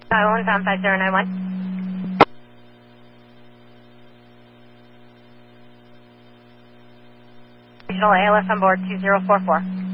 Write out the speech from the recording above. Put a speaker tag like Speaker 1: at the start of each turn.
Speaker 1: One Tom 5091. Regional ALS on board 2044.